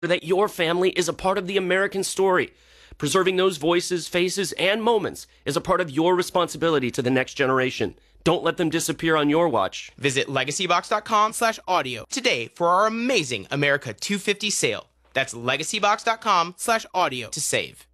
that your family is a part of the American story. Preserving those voices, faces, and moments is a part of your responsibility to the next generation. Don't let them disappear on your watch. Visit legacybox.com/audio today for our amazing America 250 sale. That's legacybox.com/audio to save.